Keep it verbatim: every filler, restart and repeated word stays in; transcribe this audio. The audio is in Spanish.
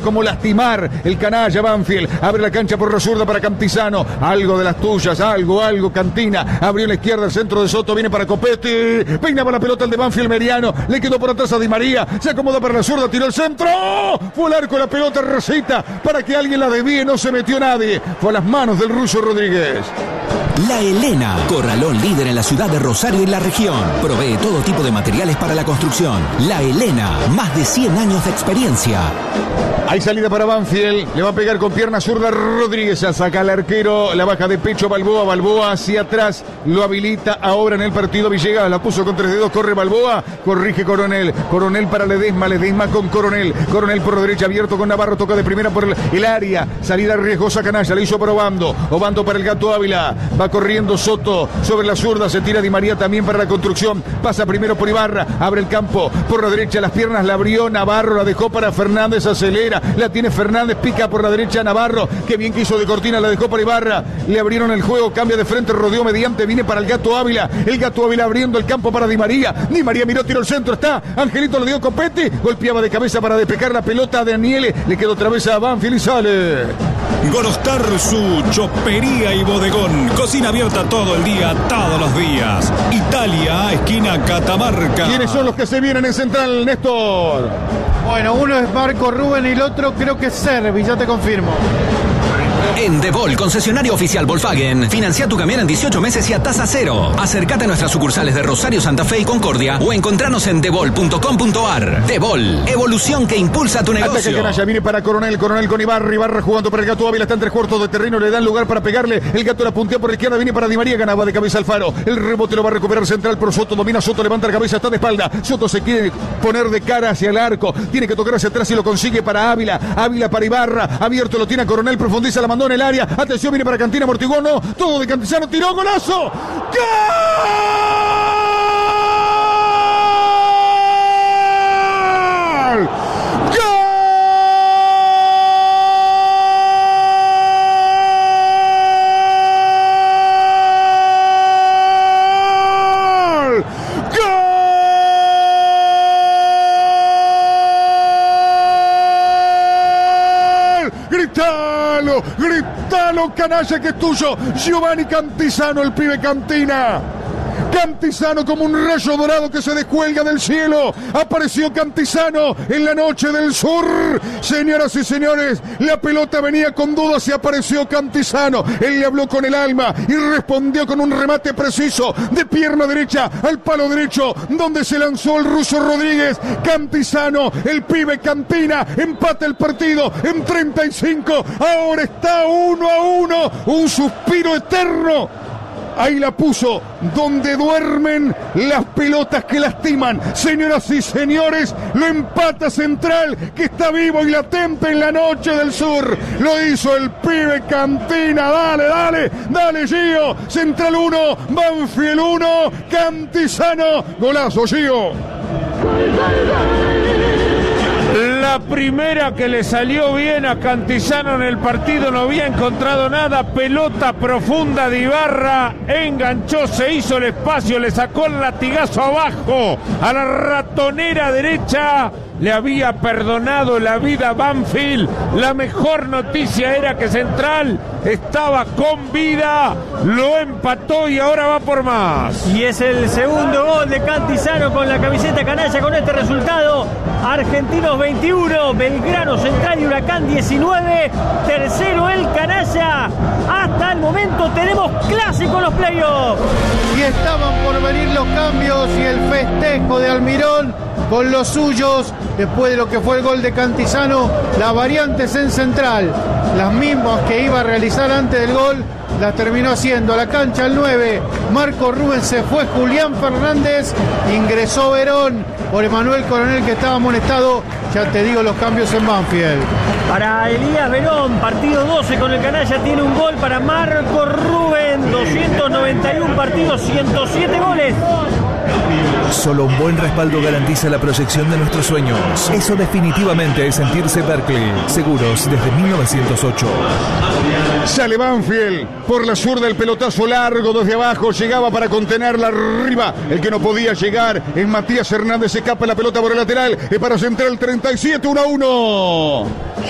como lastimar el canalla Banfield. Abre la cancha por la zurda para Cantizano. Algo de las tuyas, algo, algo. Cantina abrió en la izquierda, el centro de Soto viene para Copetti. Peinaba la pelota el de Banfield Meriano. Le quedó por atrás a Di María. Se acomoda para la zurda, tiró el centro. Fue al arco la pelota, recita para que alguien la desvíe. No se metió nadie. Fue a las manos del ruso Rodríguez. La Helena, corralón líder en la ciudad de Rosario y la región. Provee todo tipo de materiales para la construcción. La Helena, más de cien años de experiencia. Hay salida para Banfield, le va a pegar con pierna zurda Rodríguez, a saca al arquero, la baja de pecho Balboa, Balboa hacia atrás, lo habilita ahora en el partido Villegas, la puso con tres dedos, corre Balboa, corrige Coronel, Coronel para Ledesma, Ledesma con Coronel, Coronel por la derecha abierto con Navarro, toca de primera por el, el área, salida riesgosa Canalla, le hizo para Obando, Obando para el Gato Ávila, va corriendo Soto sobre la zurda, se tira Di María también para la construcción, pasa primero por Ibarra, abre el campo, por la derecha las piernas la abrió Navarro, la dejó para Fernández, acelera, la tiene Fernández, pica por la derecha Navarro, que bien quiso de cortina, la dejó para Ibarra, le abrieron el juego, cambia de frente, rodeó mediante, viene para el Gato Ávila, el Gato Ávila abriendo el campo para Di María, Di María miró, tiró el centro, está, Angelito le dio Copetti, golpeaba de cabeza para despejar la pelota a Daniele, le quedó otra vez a Banfield y sale. Gorostar, su chopería y bodegón, cocina abierta todo el día, todos los días. Italia, esquina Catamarca. ¿Quiénes son los que se vienen en Central, Néstor? Bueno, uno es Marco Rubén y el otro creo que es Servi, ya te confirmo. En Devol, concesionario oficial Volkswagen, financia tu camión en dieciocho meses y a tasa cero. Acércate a nuestras sucursales de Rosario, Santa Fe y Concordia o encontranos en devol punto com punto ar. Devol, evolución que impulsa tu negocio. Ataque Canalla, viene para Coronel, Coronel con Ibarra, Ibarra jugando para el Gato Ávila, está en tres cuartos de terreno, le dan lugar para pegarle, el Gato la puntea por la izquierda, viene para Di María, ganaba de cabeza Alfaro, el rebote lo va a recuperar Central, pero Soto domina, Soto levanta la cabeza, está de espalda, Soto se quiere poner de cara hacia el arco, tiene que tocar hacia atrás y lo consigue para Ávila, Ávila para Ibarra, abierto lo tiene a Coronel, profundiza, la mandó en el área, atención, viene para Cantina, Mortigón, no, todo de Cantizano, tiró, golazo, ¡gol! Gritalo, gritalo, canalla, que es tuyo. Giovanni Cantizano, el pibe Cantina. Cantizano como un rayo dorado que se descuelga del cielo. Apareció Cantizano en la noche del sur. Señoras y señores, la pelota venía con dudas y apareció Cantizano. Él le habló con el alma y respondió con un remate preciso de pierna derecha al palo derecho, donde se lanzó el ruso Rodríguez. Cantizano, el pibe Cantina, empata el partido en treinta y cinco. Ahora está uno a uno. Un suspiro eterno. Ahí la puso, donde duermen las pelotas que lastiman. Señoras y señores, lo empata Central, que está vivo y latente en la noche del sur. Lo hizo el pibe Cantina. Dale, dale, dale, Gio. Central uno, Banfield uno, Cantizano. Golazo, Gio. La primera que le salió bien a Cantizano en el partido, no había encontrado nada, pelota profunda de Ibarra, enganchó, se hizo el espacio, le sacó el latigazo abajo a la ratonera derecha, le había perdonado la vida a Banfield. La mejor noticia era que Central estaba con vida, lo empató y ahora va por más. Y es el segundo gol de Cantizano con la camiseta canalla. Con este resultado, Argentinos veintiuno, Belgrano Central y Huracán diecinueve, tercero el canalla. Hasta el momento tenemos clásico en los playoffs. Y estaban por venir los cambios y el festejo de Almirón con los suyos, después de lo que fue el gol de Cantizano. Las variantes en Central, las mismas que iba a realizar antes del gol, las terminó haciendo. A la cancha el nueve, Marco Rubén, se fue Julián Fernández, ingresó Verón por Emanuel Coronel, que estaba amonestado. Ya te digo los cambios en Banfield. Para Elías Verón, partido doce con el canalla, tiene un gol. Para Marco Rubén, doscientos noventa y uno partidos, ciento siete goles. Solo un buen respaldo garantiza la proyección de nuestros sueños. Eso definitivamente es sentirse Berkeley. Seguros desde mil novecientos ocho. Sale Banfield por la zurda, el pelotazo largo desde abajo, llegaba para contenerla arriba. El que no podía llegar es Matías Hernández, escapa la pelota por el lateral, es para Central. Treinta y siete, uno a uno.